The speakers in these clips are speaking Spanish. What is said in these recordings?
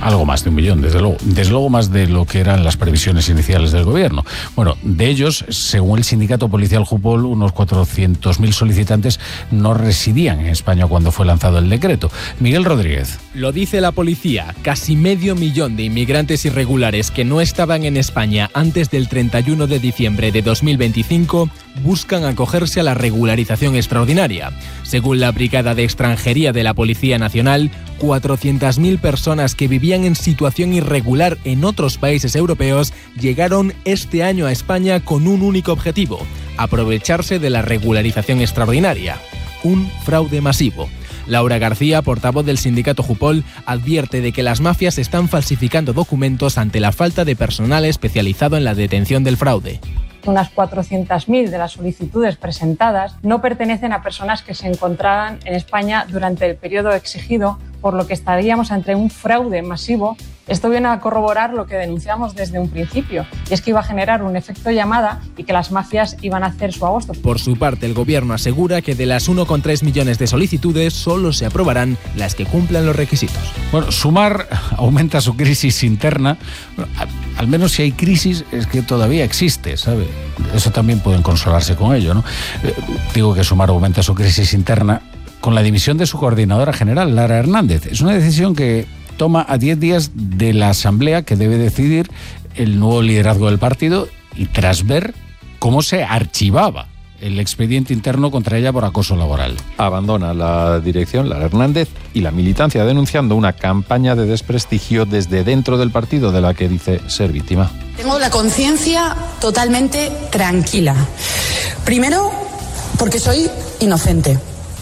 algo más de 1 millón, desde luego más de lo que eran las previsiones iniciales del gobierno. Bueno, de ellos, según el sindicato policial Jupol, unos 400.000 solicitantes no residían en España cuando fue lanzado el decreto. Miguel Rodríguez. Lo dice la policía, casi 500.000 de inmigrantes irregulares que no estaban en España antes del 31 de diciembre de 2025 buscan acogerse a la regularización extraordinaria. Según la Brigada de Extranjería de la Policía Nacional, 400.000 personas que vivían en situación irregular en otros países europeos llegaron este año a España con un único objetivo: aprovecharse de la regularización extraordinaria. Un fraude masivo. Laura García, portavoz del sindicato Jupol, advierte de que las mafias están falsificando documentos ante la falta de personal especializado en la detención del fraude. Unas 400.000 de las solicitudes presentadas no pertenecen a personas que se encontraban en España durante el periodo exigido, por lo que estaríamos ante un fraude masivo. Esto viene a corroborar lo que denunciamos desde un principio, y es que iba a generar un efecto llamada y que las mafias iban a hacer su agosto. Por su parte, el gobierno asegura que de las 1,3 millones de solicitudes solo se aprobarán las que cumplan los requisitos. Bueno, Sumar aumenta su crisis interna. Bueno, al menos si hay crisis es que todavía existe, ¿sabe? Eso también pueden consolarse con ello, ¿no? Digo que Sumar aumenta su crisis interna con la dimisión de su coordinadora general, Lara Hernández. Es una decisión que toma a 10 días de la asamblea que debe decidir el nuevo liderazgo del partido y tras ver cómo se archivaba el expediente interno contra ella por acoso laboral. Abandona la dirección Lara Hernández y la militancia, denunciando una campaña de desprestigio desde dentro del partido de la que dice ser víctima. Tengo la conciencia totalmente tranquila. Primero, porque soy inocente.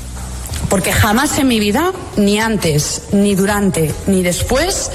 Porque jamás en mi vida, ni antes, ni durante, ni después,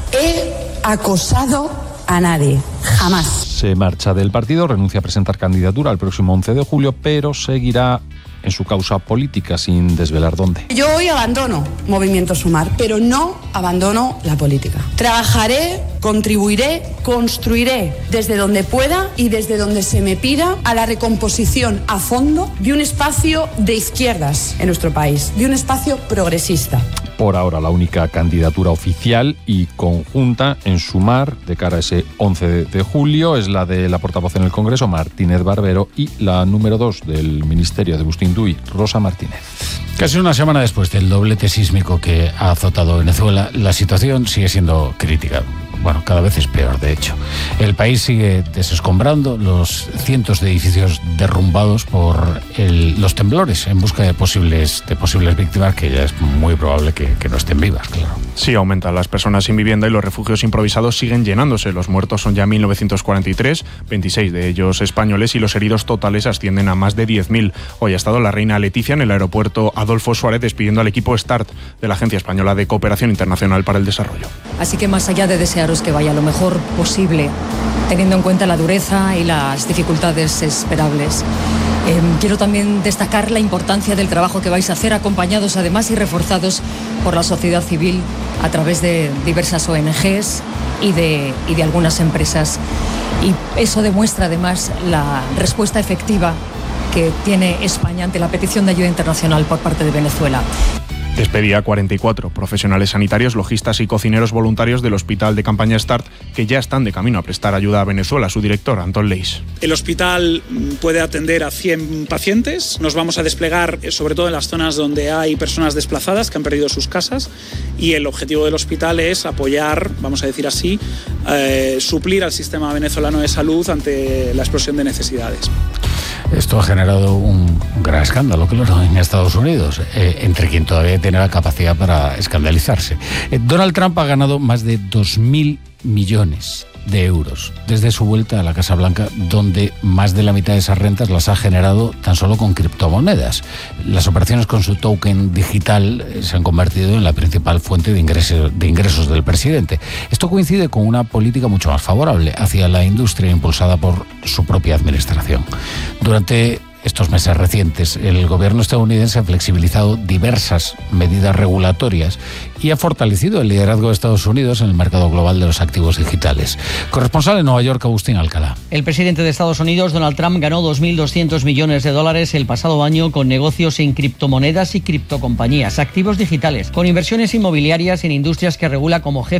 he acosado a nadie. Jamás. Se marcha del partido, renuncia a presentar candidatura el próximo 11 de julio, pero seguirá en su causa política sin desvelar dónde. Yo hoy abandono Movimiento Sumar, pero no abandono la política. Trabajaré, contribuiré, construiré desde donde pueda y desde donde se me pida a la recomposición a fondo de un espacio de izquierdas en nuestro país, de un espacio progresista. Por ahora, la única candidatura oficial y conjunta en Sumar de cara a ese 11 de julio es la de la portavoz en el Congreso, Martínez Barbero, y la número 2 del Ministerio de Bustinduy, Rosa Martínez. Casi una semana después del doblete sísmico que ha azotado Venezuela, la situación sigue siendo crítica. Bueno, cada vez es peor, de hecho. El país sigue desescombrando los cientos de edificios derrumbados por los temblores en busca de posibles víctimas, que ya es muy probable que no estén vivas, claro. Sí, aumentan las personas sin vivienda y los refugios improvisados siguen llenándose. Los muertos son ya 1.943, 26 de ellos españoles, y los heridos totales ascienden a más de 10.000. Hoy ha estado la reina Leticia en el aeropuerto Adolfo Suárez despidiendo al equipo START de la Agencia Española de Cooperación Internacional para el Desarrollo. Así que más allá de desearos que vaya lo mejor posible, teniendo en cuenta la dureza y las dificultades esperables, quiero también destacar la importancia del trabajo que vais a hacer, acompañados además y reforzados por la sociedad civil a través de diversas ONGs y de algunas empresas. Y eso demuestra además la respuesta efectiva que tiene España ante la petición de ayuda internacional por parte de Venezuela. Despedía a 44 profesionales sanitarios, logistas y cocineros voluntarios del Hospital de Campaña START, que ya están de camino a prestar ayuda a Venezuela. Su director, Antón Leis. El hospital puede atender a 100 pacientes. Nos vamos a desplegar sobre todo en las zonas donde hay personas desplazadas que han perdido sus casas, y el objetivo del hospital es apoyar, vamos a decir así, suplir al sistema venezolano de salud ante la explosión de necesidades. Esto ha generado un gran escándalo, claro, en Estados Unidos, entre quien todavía tiene la capacidad para escandalizarse. Donald Trump ha ganado más de 2.000 millones de euros desde su vuelta a la Casa Blanca, donde más de la mitad de esas rentas las ha generado tan solo con criptomonedas. Las operaciones con su token digital se han convertido en la principal fuente de ingresos del presidente. Esto coincide con una política mucho más favorable hacia la industria impulsada por su propia administración. Durante estos meses recientes, el gobierno estadounidense ha flexibilizado diversas medidas regulatorias y ha fortalecido el liderazgo de Estados Unidos en el mercado global de los activos digitales. Corresponsal en Nueva York, Agustín Alcalá. El presidente de Estados Unidos, Donald Trump, ganó 2.200 millones de dólares el pasado año con negocios en criptomonedas y criptocompañías, activos digitales, con inversiones inmobiliarias en industrias que regula como jefe